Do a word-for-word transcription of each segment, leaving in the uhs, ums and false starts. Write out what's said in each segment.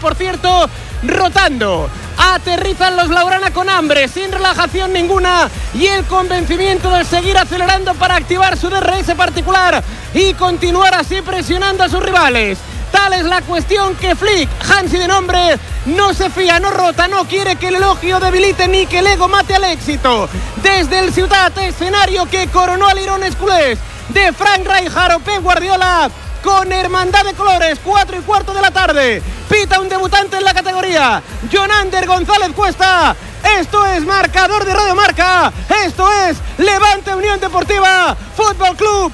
por cierto, rotando. Aterrizan los Blaugrana con hambre, sin relajación ninguna y el convencimiento de seguir acelerando para activar su D R S particular y continuar así presionando a sus rivales. Tal es la cuestión que Flick, Hansi de nombre, no se fía, no rota, no quiere que el elogio debilite ni que el ego mate al éxito. Desde el Ciutat, escenario que coronó al Irones culés de Frank Rijkaard o Pep Guardiola, con hermandad de colores, cuatro y cuarto de la tarde. Pita un debutante en la categoría, Jonander González Cuesta. Esto es marcador de Radio Marca. Esto es Levante Unión Deportiva Fútbol Club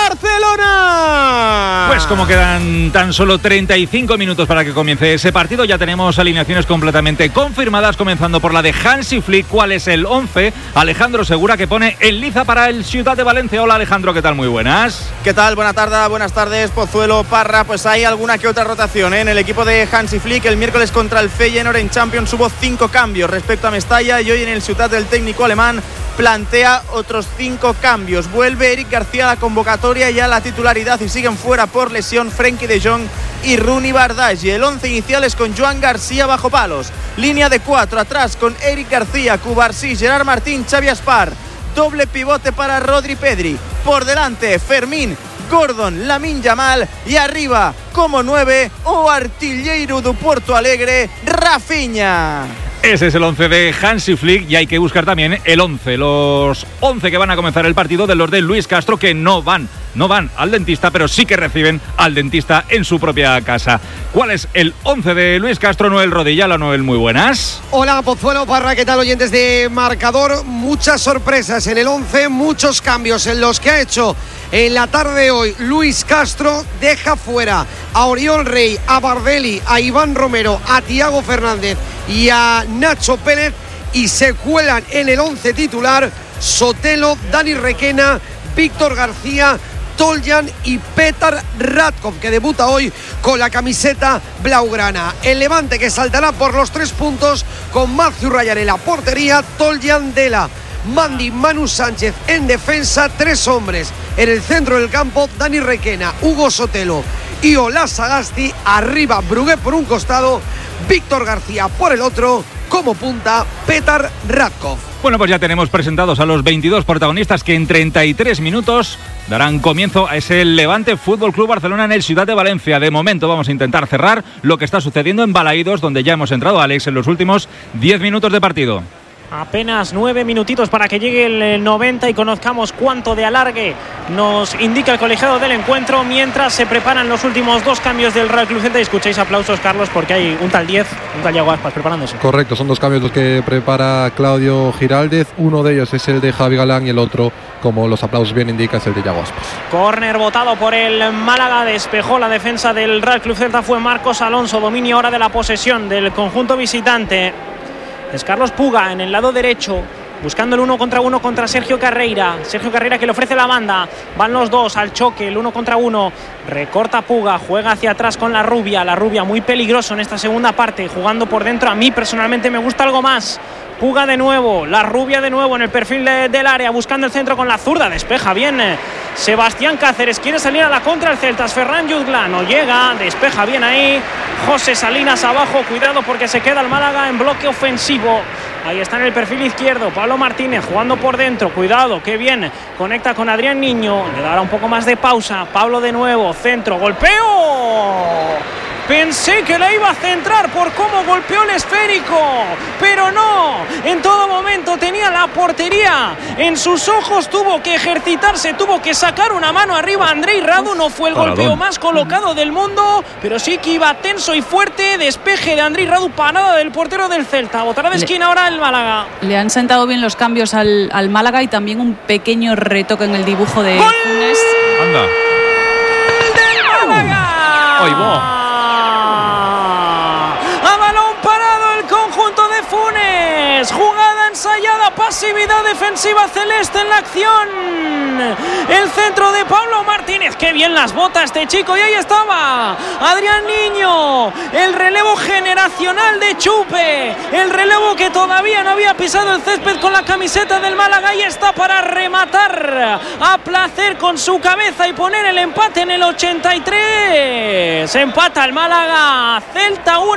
Barcelona. Pues como quedan tan solo treinta y cinco minutos para que comience ese partido, ya tenemos alineaciones completamente confirmadas, comenzando por la de Hansi Flick. ¿Cuál es el once? Alejandro Segura, que pone en liza para el Ciutat de Valencia. Hola Alejandro, ¿qué tal? Muy buenas. ¿Qué tal? Buenas tardes, buenas tardes, Pozuelo, Parra. Pues hay alguna que otra rotación, ¿eh? En el equipo de Hansi Flick. El miércoles contra el Feyenoord en Champions hubo cinco cambios respecto a Mestalla, y hoy en el Ciutat del técnico alemán plantea otros cinco cambios. Vuelve Eric García a la convocatoria y a la titularidad, y siguen fuera por lesión Frenkie de Jong y Rooney Bardghji. El once inicial es con Joan García bajo palos, línea de cuatro atrás con Eric García, Cubarsí, Gerard Martín, Xavi Aspar, doble pivote para Rodri Pedri, por delante Fermín, Gordon, Lamine Yamal, y arriba como nueve o artilleiro do Porto Alegre, Rafinha. Ese es el once de Hansi Flick, y hay que buscar también el once, los once que van a comenzar el partido de los de Luis Castro, que no van, no van al dentista, pero sí que reciben al dentista en su propia casa. ¿Cuál es el once de Luis Castro? Noel Rodilla. Noel, muy buenas. Hola Pozuelo, Parra, ¿qué tal, oyentes de Marcador? Muchas sorpresas en el once, muchos cambios en los que ha hecho en la tarde de hoy Luis Castro. Deja fuera a Oriol Rey, a Bardelli, a Iván Romero, a Thiago Fernández y a Nacho Pérez, y se cuelan en el once titular Sotelo, Dani Requena, Víctor García, Toljan y Petar Radkov, que debuta hoy con la camiseta blaugrana. El Levante, que saltará por los tres puntos con Matthew Ryan en la portería, Toljan, Dela, Mandy, Manu Sánchez en defensa, tres hombres en el centro del campo, Dani Requena, Hugo Sotelo y Olas Sagasti. Arriba Brugué por un costado, Víctor García por el otro, como punta Petar Radkov. Bueno, pues ya tenemos presentados a los veintidós protagonistas que en treinta y tres minutos darán comienzo a ese Levante Fútbol Club Barcelona en el Ciutat de Valencia. De momento vamos a intentar cerrar lo que está sucediendo en Balaídos, donde ya hemos entrado, Alex, en los últimos diez minutos de partido. Apenas nueve minutitos para que llegue el noventa y conozcamos cuánto de alargue nos indica el colegiado del encuentro, mientras se preparan los últimos dos cambios del Real Club Celta. Y escuchéis aplausos, Carlos, porque hay un tal diez, un tal Yago Aspas preparándose. Correcto, son dos cambios los que prepara Claudio Giraldez. Uno de ellos es el de Javi Galán y el otro, como los aplausos bien indican, es el de Yago Aspas. Córner votado por el Málaga, despejó la defensa del Real Club Celta, fue Marcos Alonso. Dominio ahora de la posesión del conjunto visitante. Es Carlos Puga en el lado derecho, buscando el uno contra uno contra Sergio Carreira. Sergio Carreira, que le ofrece la banda. Van los dos al choque, el uno contra uno. Recorta Puga, juega hacia atrás con la Rubia. La Rubia muy peligroso en esta segunda parte, jugando por dentro. A mí personalmente me gusta algo más. Puga de nuevo, la Rubia de nuevo en el perfil de, del área, buscando el centro con la zurda. Despeja bien Sebastián Cáceres, quiere salir a la contra el Celtas. Ferran Jutgla no llega, despeja bien ahí José Salinas abajo. Cuidado porque se queda el Málaga en bloque ofensivo. Ahí está en el perfil izquierdo Pablo Martínez jugando por dentro. Cuidado, qué bien, conecta con Adrián Niño. Le dará un poco más de pausa. Pablo de nuevo, centro, golpeo. Pensé que la iba a centrar por cómo golpeó el esférico, pero no. En todo momento tenía la portería en sus ojos, tuvo que ejercitarse, tuvo que sacar una mano arriba. Andrei Radu, no fue el golpeo más colocado del mundo, pero sí que iba tenso y fuerte. Despeje de Andrei Radu, parada del portero del Celta. Botará de esquina ahora el Málaga. Le han sentado bien los cambios al, al Málaga, y también un pequeño retoque en el dibujo de ¡Gol! Funes. Anda. ¡Del Málaga! ¡Ay, bo! Jugada ensayada, pasividad defensiva celeste en la acción. El centro de Pablo Martínez, qué bien las bota este chico, y ahí estaba Adrián Niño, el relevo generacional de Chupe, el relevo que todavía no había pisado el césped con la camiseta del Málaga. Ahí está para rematar a placer con su cabeza y poner el empate en el ochenta y tres. Empata el Málaga, Celta uno.